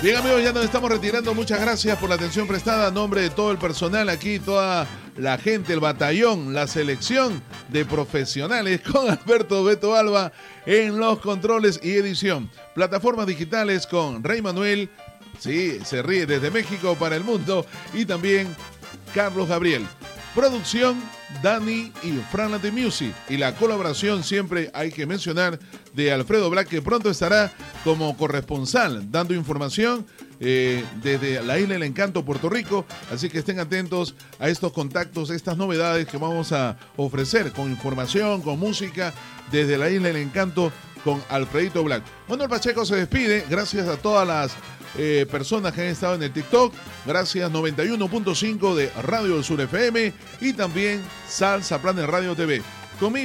Bien, amigos, ya nos estamos retirando. Muchas gracias por la atención prestada. A nombre de todo el personal aquí, toda la gente, el batallón, la selección de profesionales con Alberto Beto Alba en los controles y edición. Plataformas digitales con Rey Manuel, sí, se ríe desde México para el mundo, y también Carlos Gabriel. Producción, Dani y Fran Latin Music. Y la colaboración, siempre hay que mencionar, de Alfredo Black, que pronto estará como corresponsal dando información desde la Isla del Encanto, Puerto Rico. Así que estén atentos a estos contactos, estas novedades que vamos a ofrecer con información, con música desde la Isla del Encanto con Alfredito Black. Manuel Pacheco se despide. Gracias a todas las personas que han estado en el TikTok. Gracias 91.5 de Radio del Sur FM y también Salsa Planet Radio TV. Conmigo